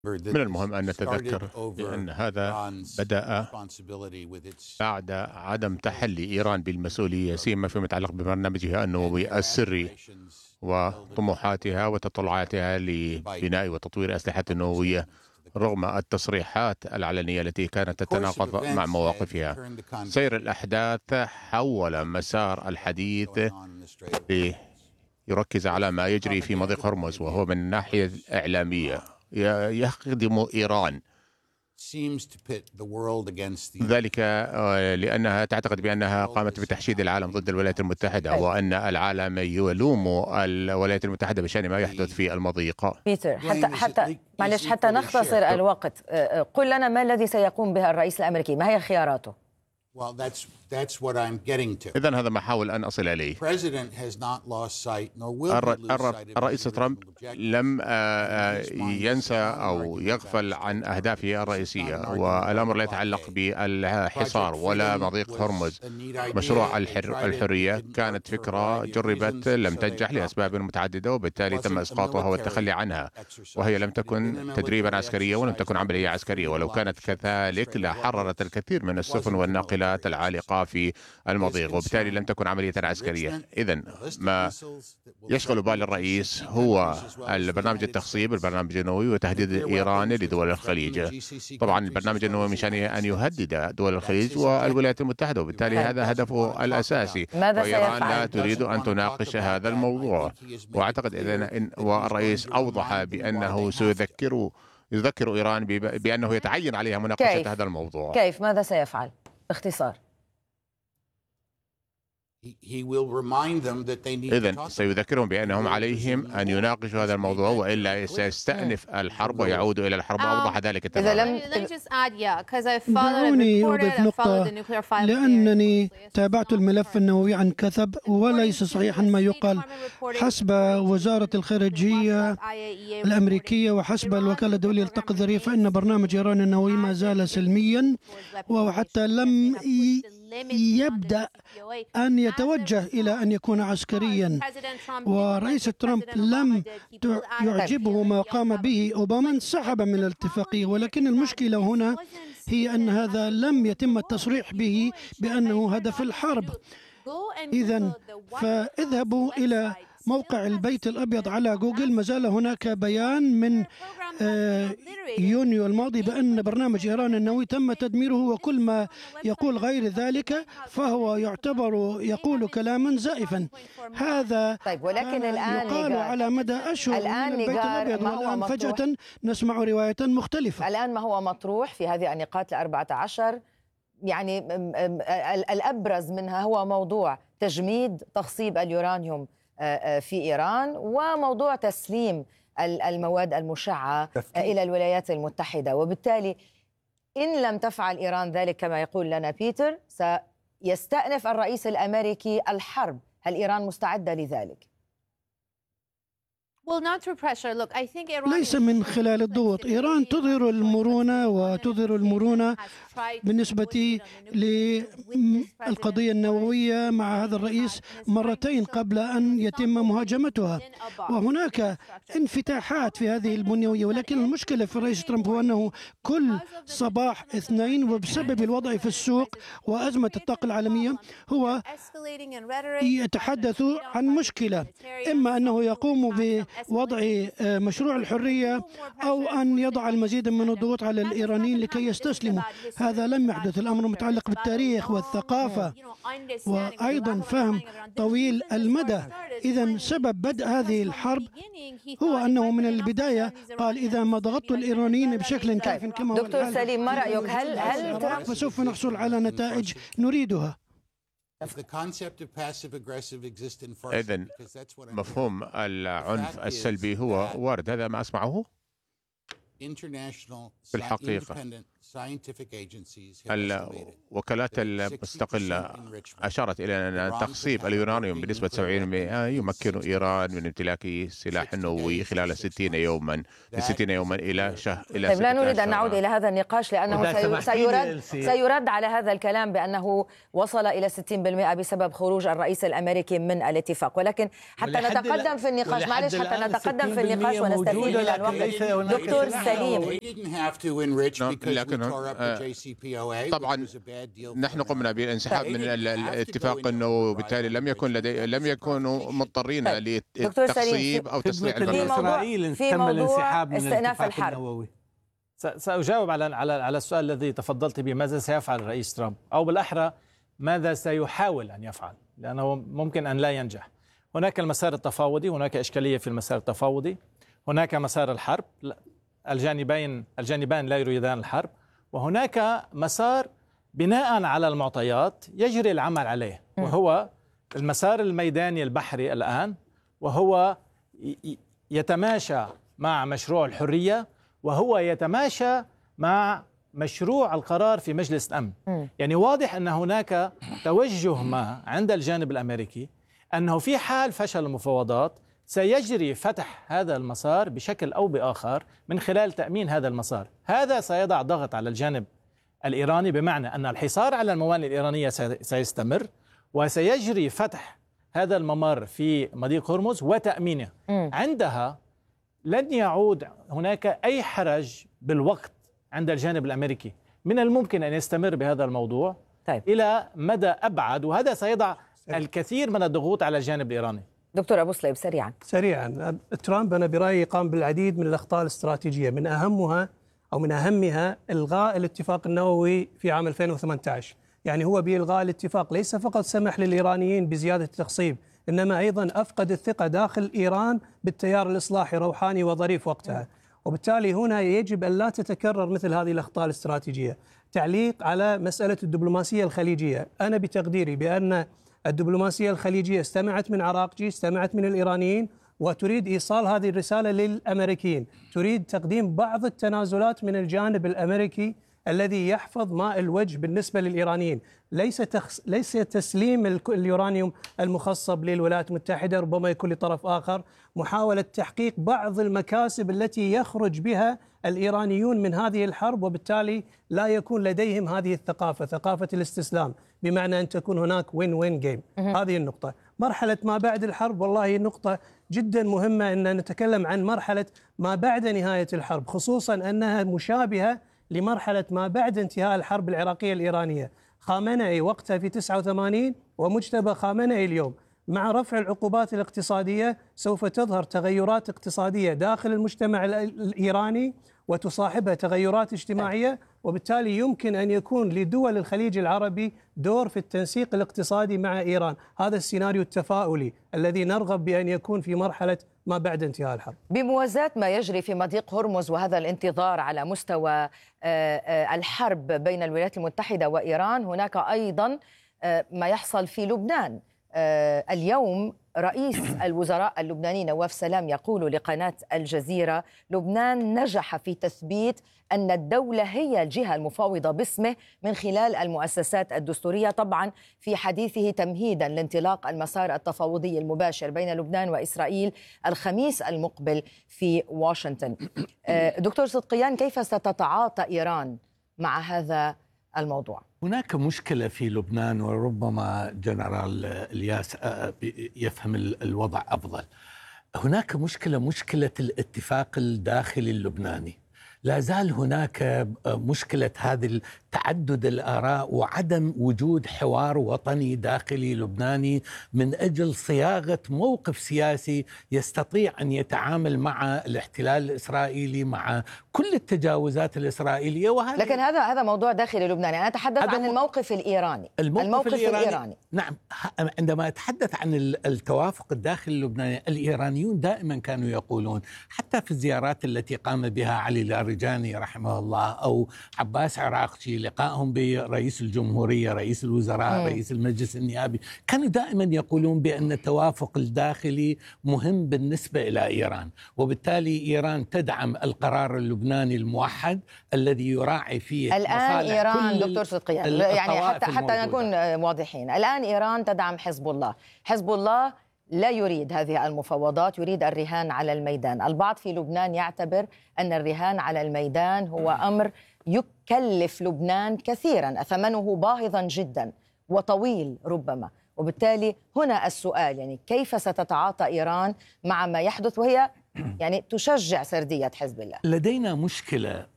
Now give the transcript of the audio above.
من المهم أن نتذكر بأن هذا بدأ بعد عدم تحلي إيران بالمسؤولية، سيما فيما يتعلق ببرنامجها النووي السري وطموحاتها وتطلعاتها لبناء وتطوير أسلحة نووية، رغم التصريحات العلنية التي كانت تتناقض مع مواقفها. سير الأحداث حول مسار الحديث ليركز على ما يجري في مضيق هرمز، وهو من الناحية الإعلامية يخدم إيران، ذلك لأنها تعتقد بأنها قامت بتحشيد العالم ضد الولايات المتحدة، وأن العالم يلوم الولايات المتحدة بشأن ما يحدث في المضيق. بيتر، حتى نختصر الوقت، قل لنا ما الذي سيقوم به الرئيس الأمريكي؟ ما هي خياراته؟ إذن هذا ما أحاول أن أصل إليه. الرئيس ترامب لم ينسى أو يغفل عن أهدافه الرئيسية، والأمر لا يتعلق بالحصار ولا مضيق هرمز. مشروع الحرية كانت فكرة جربت لم تنجح لأسباب متعددة، وبالتالي تم إسقاطها والتخلي عنها، وهي لم تكن تدريبا عسكريا ولم تكن عملية عسكرية، ولو كانت كذلك لحررت الكثير من السفن والناقلات العالقة في المضيق، وبالتالي لم تكن عملية عسكرية. إذن ما يشغل بال الرئيس هو البرنامج التخصيب، البرنامج النووي، وتهديد إيران لدول الخليج. طبعا البرنامج النووي من شأنه أن يهدد دول الخليج والولايات المتحدة، وبالتالي هذا هدفه الأساسي، وإيران لا تريد أن تناقش هذا الموضوع. وأعتقد إذن والرئيس أوضح بأنه يذكر إيران بأنه يتعين عليها مناقشة هذا الموضوع. كيف؟ ماذا سيفعل؟ باختصار. إذن سيذكرهم بأنهم عليهم أن يناقشوا هذا الموضوع، وإلا سيستأنف الحرب ويعود إلى الحرب. أوضح ذلك تماما. دعوني أضيف نقطة، لأنني تابعت الملف النووي عن كثب، وليس صحيحا ما يقال. حسب وزارة الخارجية الأمريكية وحسب الوكالة الدولية للطاقة الذرية، فإن برنامج إيران النووي ما زال سلميا، وحتى لم يبدأ أن يتوجه إلى أن يكون عسكريا. ورئيس ترامب لم يعجبه ما قام به أوباما، انسحب من الاتفاقية. ولكن المشكلة هنا هي أن هذا لم يتم التصريح به بأنه هدف الحرب. إذن فاذهبوا إلى موقع البيت الأبيض على جوجل، ما زال هناك بيان من يونيو الماضي بأن برنامج إيران النووي تم تدميره، وكل ما يقول غير ذلك فهو يقول كلاما زائفا. هذا طيب، ولكن الآن يقال على مدى أشهر من البيت الأبيض، والآن فجأة نسمع رواية مختلفة. الآن ما هو مطروح في هذه النقاط 14، يعني الأبرز منها هو موضوع تجميد تخصيب اليورانيوم في إيران، وموضوع تسليم المواد المشعة إلى الولايات المتحدة. وبالتالي إن لم تفعل إيران ذلك كما يقول لنا بيتر، سيستأنف الرئيس الأمريكي الحرب. هل إيران مستعدة لذلك؟ ليس من خلال الضغوط. إيران تظهر المرونة بالنسبة للقضية النووية مع هذا الرئيس مرتين قبل أن يتم مهاجمتها، وهناك انفتاحات في هذه البنيوية. ولكن المشكلة في الرئيس ترامب هو أنه كل صباح اثنين، وبسبب الوضع في السوق وأزمة الطاقة العالمية، هو يتحدث عن مشكلة، إما أنه يقوم بوضع مشروع الحرية أو أن يضع المزيد من الضغوط على الإيرانيين لكي يستسلموا. هذا لم يحدث. الأمر متعلق بالتاريخ والثقافة وأيضا فهم طويل المدى. إذن سبب بدء هذه الحرب هو أنه من البداية قال إذا ما ضغطت الإيرانيين بشكل كاف كما هو دكتور سليم، ما رأيك؟ هل ترامب فسوف نحصل على نتائج نريدها؟ إذن مفهوم العنف السلبي هو وارد، هذا ما أسمعه في الحقيقة. الوكالات المستقلة أشارت إلى أن تخصيب اليورانيوم بنسبة 70% يمكن إيران من امتلاك سلاح نووي خلال 60 يوما إلى شهر. طيب، لا نريد أن نعود إلى هذا النقاش، لأنه سيرد على هذا الكلام بأنه وصل إلى 60% بسبب خروج الرئيس الأمريكي من الاتفاق. ولكن حتى نتقدم في النقاش، معلش، حتى نتقدم في النقاش ونستفيد من الوقت. دكتور سليم. لكن طبعا نحن قمنا بالانسحاب من الاتفاق النووي، وبالتالي لم يكونوا مضطرين للتقصيب او تصنيع إسرائيل تم الانسحاب من الاتفاق النووي. سأجاوب على السؤال الذي تفضلت به، ماذا سيفعل الرئيس ترامب، أو بالأحرى ماذا سيحاول أن يفعل، لأنه ممكن أن لا ينجح. هناك المسار التفاوضي، هناك إشكالية في المسار التفاوضي، هناك مسار الحرب، الجانبان لا يريدان الحرب، وهناك مسار بناء على المعطيات يجري العمل عليه، وهو المسار الميداني البحري الآن، وهو يتماشى مع مشروع الحرية، وهو يتماشى مع مشروع القرار في مجلس الأمن. يعني واضح أن هناك توجه ما عند الجانب الأمريكي أنه في حال فشل المفاوضات سيجري فتح هذا المسار بشكل أو بآخر من خلال تأمين هذا المسار. هذا سيضع ضغط على الجانب الإيراني، بمعنى أن الحصار على الموانئ الإيرانية سيستمر، وسيجري فتح هذا الممر في مضيق هرمز وتأمينه. عندها لن يعود هناك أي حرج بالوقت عند الجانب الأمريكي. من الممكن أن يستمر بهذا الموضوع إلى مدى أبعد، وهذا سيضع الكثير من الضغوط على الجانب الإيراني. دكتور أبو صليب سريعا. ترامب أنا برأيي قام بالعديد من الأخطاء الاستراتيجية، من أهمها إلغاء الاتفاق النووي في عام 2018. يعني هو بإلغاء الاتفاق ليس فقط سمح للإيرانيين بزيادة التخصيب، إنما أيضا أفقد الثقة داخل إيران بالتيار الإصلاحي روحاني وظريف وقتها. وبالتالي هنا يجب أن لا تتكرر مثل هذه الأخطاء الاستراتيجية. تعليق على مسألة الدبلوماسية الخليجية، أنا بتقديري بأن الدبلوماسية الخليجية استمعت من عراقجي، استمعت من الإيرانيين، وتريد إيصال هذه الرسالة للأمريكيين، تريد تقديم بعض التنازلات من الجانب الأمريكي الذي يحفظ ماء الوجه بالنسبة للإيرانيين، ليس تسليم اليورانيوم المخصب للولايات المتحدة، ربما يكون لطرف آخر، محاولة تحقيق بعض المكاسب التي يخرج بها الإيرانيون من هذه الحرب، وبالتالي لا يكون لديهم هذه الثقافة، ثقافة الاستسلام، بمعنى أن تكون هناك وين وين جيم. هذه النقطة. مرحلة ما بعد الحرب، والله نقطة جدا مهمة أن نتكلم عن مرحلة ما بعد نهاية الحرب، خصوصا أنها مشابهة لمرحلة ما بعد انتهاء الحرب العراقية الإيرانية. خامنئي وقتها في 89 ومجتبى خامنئي اليوم، مع رفع العقوبات الاقتصادية سوف تظهر تغيرات اقتصادية داخل المجتمع الإيراني وتصاحبها تغيرات اجتماعية، وبالتالي يمكن أن يكون لدول الخليج العربي دور في التنسيق الاقتصادي مع إيران. هذا السيناريو التفاؤلي الذي نرغب بأن يكون في مرحلة ما بعد انتهاء الحرب. بموازاة ما يجري في مضيق هرمز وهذا الانتظار على مستوى الحرب بين الولايات المتحدة وإيران، هناك أيضا ما يحصل في لبنان. اليوم رئيس الوزراء اللبناني نواف سلام يقول لقناة الجزيرة: لبنان نجح في تثبيت أن الدولة هي الجهة المفاوضة باسمه من خلال المؤسسات الدستورية، طبعا في حديثه تمهيدا لانطلاق المسار التفاوضي المباشر بين لبنان وإسرائيل الخميس المقبل في واشنطن. دكتور صدقيان، كيف ستتعاطى إيران مع هذا الموضوع؟ هناك مشكلة في لبنان، وربما جنرال الياس يفهم الوضع أفضل. هناك مشكلة الاتفاق الداخلي اللبناني. لا زال هناك مشكلة هذه تعدد الآراء وعدم وجود حوار وطني داخلي لبناني من أجل صياغة موقف سياسي يستطيع أن يتعامل مع الاحتلال الإسرائيلي، مع كل التجاوزات الإسرائيلية. لكن هذا موضوع داخلي لبناني. أنا أتحدث عن الموقف الإيراني. الموقف الإيراني. نعم، عندما أتحدث عن التوافق الداخلي اللبناني، الإيرانيون دائما كانوا يقولون، حتى في الزيارات التي قام بها علي اللاریجاني رحمه الله أو عباس عراقجي، لقائهم برئيس الجمهورية، رئيس الوزراء، رئيس المجلس النيابي، كانوا دائما يقولون بأن التوافق الداخلي مهم بالنسبة إلى إيران، وبالتالي إيران تدعم القرار اللبناني الموحد الذي يراعي فيه الآن مصالح إيران كل دكتور صدقيان، يعني حتى نكون واضحين، الآن إيران تدعم حزب الله. حزب الله لا يريد هذه المفاوضات، يريد الرهان على الميدان. البعض في لبنان يعتبر أن الرهان على الميدان هو أمر يكلف لبنان كثيرا، ثمنه باهظا جدا وطويل ربما، وبالتالي هنا السؤال، يعني كيف ستتعاطى إيران مع ما يحدث، وهي يعني تشجع سردية حزب الله؟ لدينا مشكلة